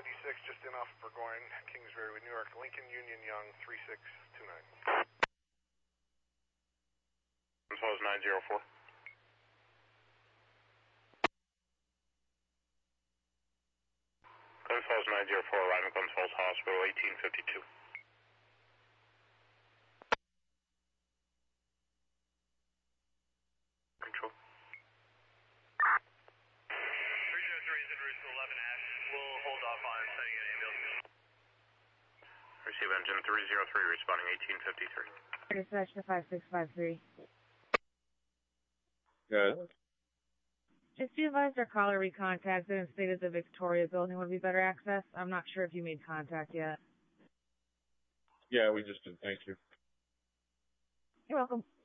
96, just in off Burgoyne, Kingsbury with New York, Lincoln Union Young 3629. As well as 904. Glens Falls 904, arriving Glens Falls Hospital, 1852. Control. 303 is en route to 11 Ash. We'll hold off on sending an ambulance. Receive engine 303, responding 1853. Dispatch to 5653. Good. Just be advised our caller recontacted and stated the Victoria building would be better access. I'm not sure if you made contact yet. Yeah, we just did. Thank you. You're welcome.